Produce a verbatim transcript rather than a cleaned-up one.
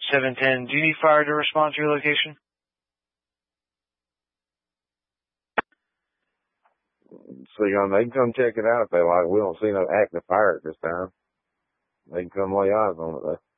seven ten, do you need fire to respond to your location? See, um, they can come check it out if they like. We don't see no active fire at this time. They can come lay eyes on it though.